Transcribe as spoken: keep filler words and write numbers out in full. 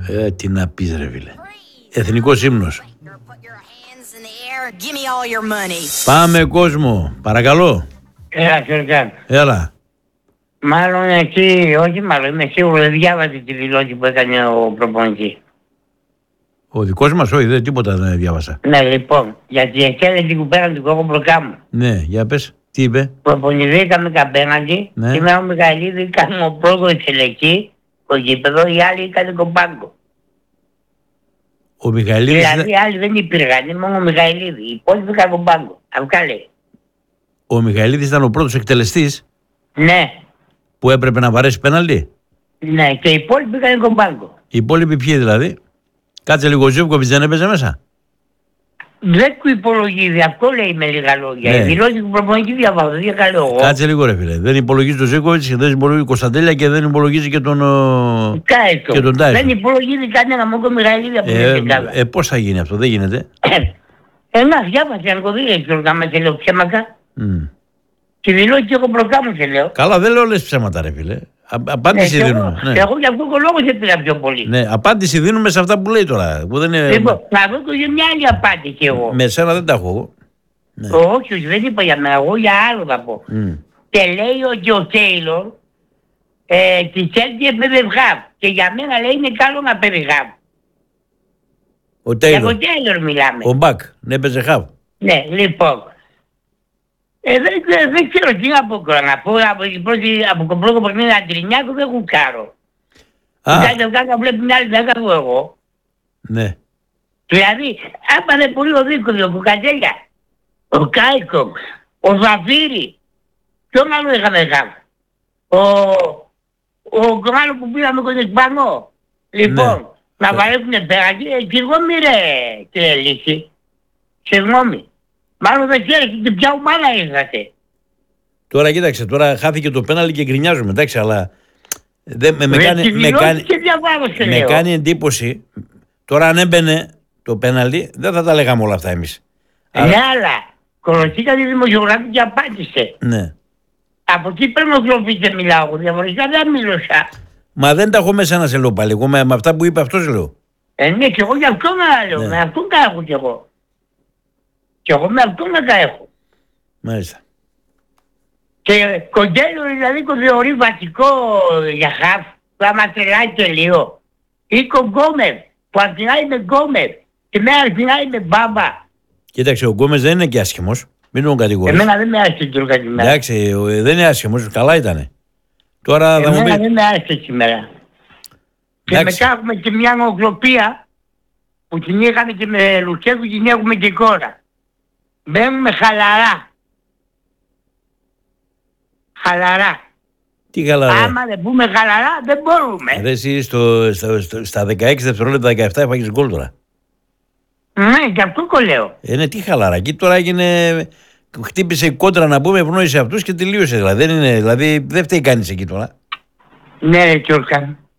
Ε, τι να πεις ρε φίλε. Εθνικός ύμνος. Πάμε κόσμο, παρακαλώ. Έλα, Σερκάν. Έλα. Μάλλον εσύ, όχι μάλλον, είμαι σίγουρο δεν διάβασε τη δηλώση που έκανε ο προπονητής. Ο δικός μας, όχι, δεν τίποτα δεν διάβασα. Ναι, λοιπόν, γιατί εσένα την κουπέρα του κόκκο μπλοκάμου. Ναι, για πες, τι είπε. Προπονηθήκαμε απέναντι, Ναι. σήμερα ο Μιχαηλίδη ήταν ο πρώτος ελεγχή, το γήπεδο, οι άλλοι ήταν κομπάγκο. Ο Μιχαηλίδης... Δηλαδή οι άλλοι δεν υπήρχαν, μόνο ο Μιχαηλίδη. Οι υπόλοιποι ήταν κομπάγκο. Αυτά λέει. Ο Μιχαηλίδης ήταν ο πρώτος εκτελεστής Ναι, που έπρεπε να βαρέσει πέναλτι. ναι, και οι υπόλοιποι ήταν κομπάγκο. Οι υπόλοιποι ποιοι δηλαδή. Κάτσε λίγο, ο Ζεύκοβιτς δεν έπαιζε μέσα. Δεν του υπολογίζει, αυτό λέει με λίγα λόγια. Ναι. Η δηλώση του προπονητή διαβάζω, δεν διακαλώ εγώ. Κάτσε λίγο ρε φίλε. Δεν υπολογίζει τον Ζεύκοβιτς και δεν υπολογίζει τον Κωνσταντέλια και δεν υπολογίζει και τον, ο... Κάιστο. και τον Τάιστο. Δεν υπολογίζει κανένα μόνο Μιχαηλίδη από Ε, την Ελλάδα. ε, πώς θα γίνει αυτό, δεν γίνεται. Ένα διάβασε αν το δει, ξέρω να με λέω ψέματα. Mm. Τη δηλώση και εγώ προκάμω σε λέω. Καλά, δεν λέω λες ψέματα ρε φίλε. Α, απάντηση Ε, δίνουμε. εγώ, Ναι. εγώ για αυτόν τον λόγο σε πήρα πιο πολύ. Ναι, απάντηση δίνουμε σε αυτά που λέει τώρα. Που δεν είναι... Λοιπόν, να δω και μια άλλη απάντηση εγώ. Με σένα δεν τα έχω εγώ. Ναι. Όχι, όχι, δεν είπα για μένα, εγώ για άλλο θα πω. Mm. Και λέει ότι ο Τέιλορ ε, τη Τσέλσι έπαιρνε γάβ. Και για μένα λέει είναι καλό να παίρνει γάβ. Ο Για Τέιλορ. τον Τέιλορ μιλάμε. Ο Μπακ. Ναι, έπαιζε χαβ. Ναι, λοιπόν. Ε, δεν, δεν, δεν ξέρω τι να πω τώρα. Να πω από, την πρώτη, από το πρώτο παιχνίδι Αντρινιάκο δεν γουκάρω. Α, Κάτι να βλέπει μια άλλη δεν κάνω εγώ. ναι. Δηλαδή, άπανε πολύ ο Δίκος, ο Κουκατέλια, ο Κάικο, ο Ζαφύρη. Ποιον άλλο είχαμε γάβ. Ο, ο άλλο που πήραμε τον Ισπανό. Λοιπόν, Ναι. να βαρέσουνε πέρα και εγώ μοιρέ κύριε Λύση. Συγγνώμη. Μάλλον δεν ξέρεις τι ποια ομάδα ήρθατε. Τώρα κοίταξε, τώρα χάθηκε το πέναλτι και γκρινιάζουμε, εντάξει, αλλά δεν, με, με, Ρε, κάνει, τη με, δηλώση κάνει, και διαβάζω, με λέω. κάνει εντύπωση. Τώρα αν έμπαινε το πέναλτι, δεν θα τα λέγαμε όλα αυτά εμείς. Ναι, αλλά κοροτσίκα τη δημοσιογράφη και απάντησε. Ναι. Από εκεί πρέπει να γλωπεί και μιλάω. Διαφορετικά δεν μίλωσα. Μα δεν τα έχω μέσα να σε λέω πάλι. Εγώ με, με αυτά που είπε αυτός λέω. Ε, ναι, και εγώ γι' αυτό να λέω. Ναι. Με αυτόν τα έχω κι εγώ. Και εγώ με αυτόν να τα έχω. Μάλιστα. Και κοντέλο δηλαδή το θεωρεί βασικό για χαφ. Θα μας τρελάει τελείω. Ή ο Γκόμερ που απ' την άλλη είναι Γκόμερ. Και με απ' την άλλη είναι Μπάμπα. Κοίταξε, ο Γκόμες δεν είναι και άσχημος. Μην τον κατηγορείς. Εμένα δεν με άρεσε κύριο Κατημέρα. Εντάξει, ο- ε, δεν είναι άσχημος, καλά ήτανε. Τώρα θα μου Εμένα πει. δεν με άρεσε σήμερα. Και Εντάξει. μετά έχουμε και μια νοκλοπία που την είχαμε και με Λουτσέκου και την έχουμε και τώρα. Μπαίνουμε χαλαρά. Χαλαρά. Τι καλά. ρε. Άμα δεν πούμε χαλαρά δεν μπορούμε. Ρε, εσύ στο, στο, στο, στα δεκαέξι δευτερόλεπτα δεκαεπτά έφαγες γκολ τώρα. Ναι, και αυτό το λέω. Ε, ναι, τι χαλαρά. Εκεί τώρα έγινε. Χτύπησε η κόντρα να πούμε, ευνόησε αυτούς και τελείωσε. Δηλαδή δεν, είναι, δηλαδή, δεν φταίει κανείς εκεί τώρα. Ναι ρε Τιόρκα.